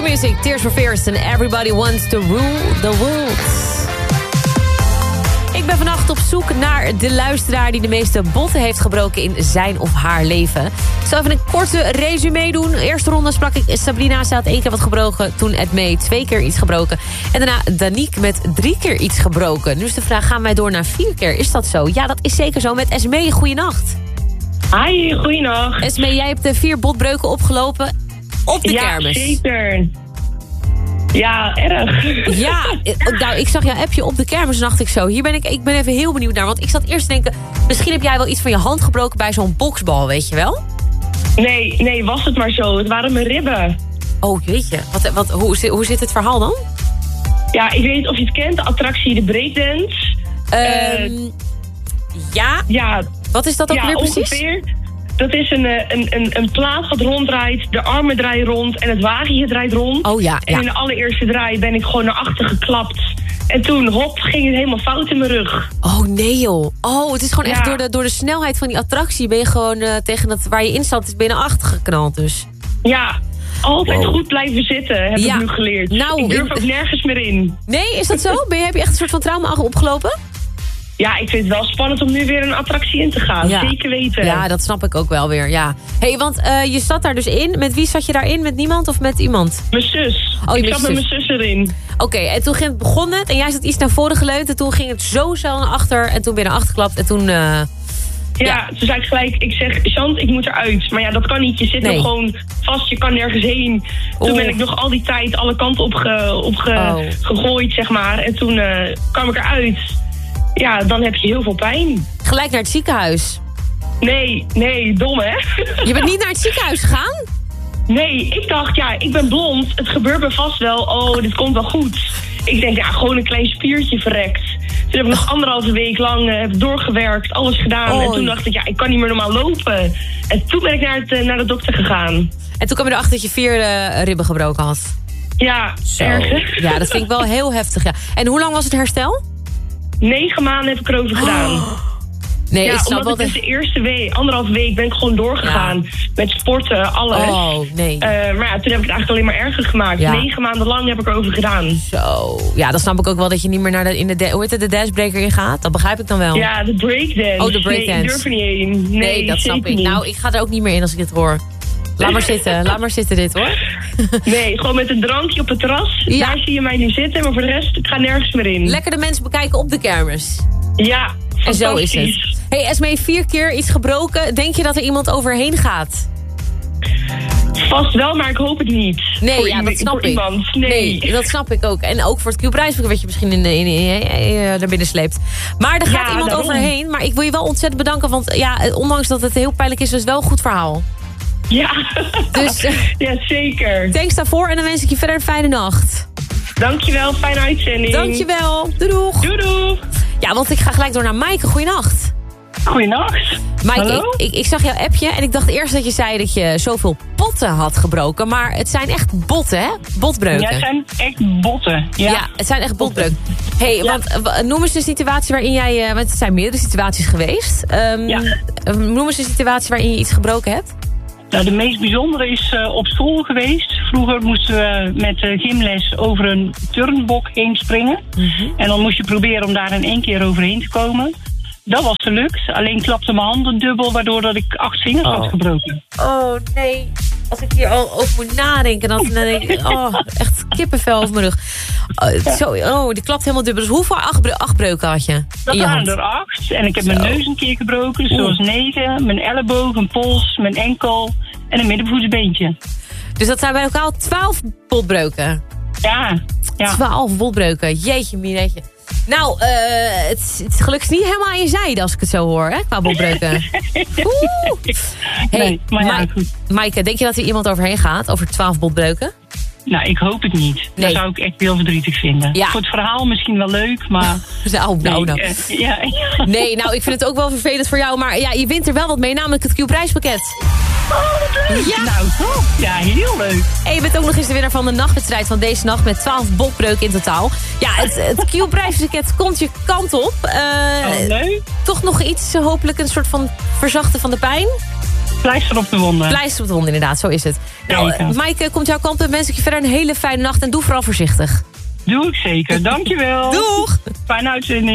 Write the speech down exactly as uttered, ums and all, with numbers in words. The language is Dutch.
Q-Music, Tears for Fears and Everybody Wants to Rule the World. Ik ben vannacht op zoek naar de luisteraar die de meeste botten heeft gebroken in zijn of haar leven. Ik zal even een korte resume doen. De eerste ronde sprak ik Sabrina, ze had één keer wat gebroken. Toen Edmee twee keer iets gebroken. En daarna Danique met drie keer iets gebroken. Nu is de vraag, gaan wij door naar vier keer? Is dat zo? Ja, dat is zeker zo. Met Esmee, goeienacht. Hi, goeienacht. Esmee, jij hebt de vier botbreuken opgelopen op de ja, kermis. Ja, zeker. Ja, erg. Ja, nou, ik zag jouw appje op de kermis en dacht ik zo, hier ben ik, ik ben even heel benieuwd naar. Want ik zat eerst te denken, misschien heb jij wel iets van je hand gebroken bij zo'n boksbal, weet je wel? Nee, nee, was het maar zo. Het waren mijn ribben. Oh, jeetje. Wat, wat, hoe, hoe zit het verhaal dan? Ja, ik weet niet of je het kent, de attractie, de breakdance. Um, uh, ja. Ja. Wat is dat ook ja, weer precies? Ongeveer. Dat is een, een, een, een plaat wat ronddraait, de armen draaien rond en het wagentje draait rond. Oh ja, En ja. in de allereerste draai ben ik gewoon naar achter geklapt. En toen, hop, ging het helemaal fout in mijn rug. Oh nee joh. Oh, het is gewoon ja. echt door de, door de snelheid van die attractie ben je gewoon uh, tegen het waar je in zat, ben je naar achter geknald dus. Ja, altijd wow. goed blijven zitten, heb ja. ik nu geleerd. Nou, ik durf in... ook nergens meer in. Nee, is dat zo? Ben je, heb je echt een soort van trauma opgelopen? Ja, ik vind het wel spannend om nu weer een attractie in te gaan. Ja. Zeker weten. Ja, dat snap ik ook wel weer, ja. Hey, want uh, je zat daar dus in. Met wie zat je daarin? Met niemand of met iemand? Mijn zus. Oh, je ik zat zus. met mijn zus erin. Oké, okay, en toen ging het, begon het en jij zat iets naar voren geleund. En toen ging het zo snel naar achter en toen ben je naar achter geklapt. En toen... Uh, ja, ja, toen zei ik gelijk, ik zeg, Chant, ik moet eruit. Maar ja, dat kan niet. Je zit nee. nog gewoon vast, je kan nergens heen. Toen oh. ben ik nog al die tijd alle kanten op, ge, op ge, oh. gegooid, zeg maar. En toen uh, kwam ik eruit. Ja, dan heb je heel veel pijn. Gelijk naar het ziekenhuis? Nee, nee, dom hè? Je bent niet naar het ziekenhuis gegaan? Nee, ik dacht, ja, ik ben blond. Het gebeurt me vast wel. Oh, dit komt wel goed. Ik denk, ja, gewoon een klein spiertje verrekt. Toen heb ik nog anderhalve week lang uh, doorgewerkt, alles gedaan. Oh. En toen dacht ik, ja, ik kan niet meer normaal lopen. En toen ben ik naar, het, uh, naar de dokter gegaan. En toen kwam je erachter dat je vier uh, ribben gebroken had? Ja, Zo. erg. Ja, dat vind ik wel heel heftig, ja. En hoe lang was het herstel? Negen maanden heb ik erover gedaan. Oh. Nee, ja, ik snap omdat wel ik dus de eerste week, anderhalve week ben ik gewoon doorgegaan. Ja. Met sporten, alles. Oh, nee. Uh, maar ja, toen heb ik het eigenlijk alleen maar erger gemaakt. Ja. Negen maanden lang heb ik erover gedaan. Zo. Ja, dan snap ik ook wel dat je niet meer naar de, in de, hoe heet het, de dashbreaker in gaat. Dat begrijp ik dan wel. Ja, de breakdance. Oh, de breakdance. Nee, ik durf er niet heen. Nee, nee dat snap ik. Niet. Nou, ik ga er ook niet meer in als ik dit hoor. Laat maar zitten, laat maar zitten dit hoor. Nee, gewoon met een drankje op het terras. Ja. Daar zie je mij nu zitten, maar voor de rest, ik ga nergens meer in. Lekker de mensen bekijken op de kermis. Ja, en zo is het. Hey Esmee, vier keer iets gebroken. Denk je dat er iemand overheen gaat? Vast wel, maar ik hoop het niet. Nee, voor ja, i- dat snap voor ik. Iemand. Nee. nee, dat snap ik ook. En ook voor het Q-prijsboek wat je misschien in, in, in, in, in, naar binnen sleept. Maar er gaat ja, iemand daarom. overheen. Maar ik wil je wel ontzettend bedanken. Want ja, ondanks dat het heel pijnlijk is, is het wel een goed verhaal. Ja, dus, ja zeker. Thanks daarvoor en dan wens ik je verder een fijne nacht. Dankjewel, fijne uitzending. Dankjewel. Doei doeg. Doei doeg. Ja, want ik ga gelijk door naar Maaike. Goeienacht. Goeienacht. Maaike, ik, ik, ik zag jouw appje en ik dacht eerst dat je zei dat je zoveel potten had gebroken. Maar het zijn echt botten, hè? Botbreuken. Ja, het zijn echt botten. Ja, ja het zijn echt botbreuken. Hé, hey, ja. want noem eens een situatie waarin jij... Uh, want het zijn meerdere situaties geweest. Um, ja. Noem eens een situatie waarin je iets gebroken hebt. Nou, de meest bijzondere is uh, op school geweest. Vroeger moesten we met uh, gymles over een turnbok heen springen. Mm-hmm. En dan moest je proberen om daar in één keer overheen te komen. Dat was gelukt. Alleen klapte mijn handen dubbel, waardoor dat ik acht vingers oh. had gebroken. Oh, nee. Als ik hier al over moet nadenken, dan, dan denk ik... Oh, echt kippenvel over mijn rug. Oh, zo, oh, die klapt helemaal dubbel. Dus hoeveel acht, acht breuken had je? Dat waren er acht. En ik heb zo. mijn neus een keer gebroken, zoals negen. Mijn elleboog, een pols, mijn enkel en een middenvoetsbeentje. Dus dat zijn bij elkaar twaalf botbreuken? Ja. ja. Twaalf botbreuken. Jeetje, mineetje. Nou, uh, het, het gelukkig niet helemaal aan je zijde als ik het zo hoor, hè, qua botbreuken. Oeh. Hey, nee, maar ja, Ma- Maaike, denk je dat er iemand overheen gaat over twaalf botbreuken? Nou, ik hoop het niet. Nee. Dat zou ik echt heel verdrietig vinden. Ja. Voor het verhaal misschien wel leuk, maar... nou, nou, nou. Nee, uh, ja, ja. nee, nou, ik vind het ook wel vervelend voor jou. Maar ja, je wint er wel wat mee, namelijk het Q-prijspakket. Oh, wat leuk. Ja. Nou, top. Ja, heel leuk. En je bent ook nog eens de winnaar van de nachtwedstrijd van deze nacht... met twaalf botbreuken in totaal. Ja, het, het Q-prijspakket komt je kant op. Uh, oh, leuk. Toch nog iets, hopelijk een soort van verzachten van de pijn? Pleister op de wonden. Pleister op de wonden, inderdaad, zo is het. Nou, Zeker. uh, Maaike, komt jouw kant op. Wens ik je verder een hele fijne nacht en doe vooral voorzichtig. Doe ik zeker, dankjewel. Doeg! Fijne uitzending.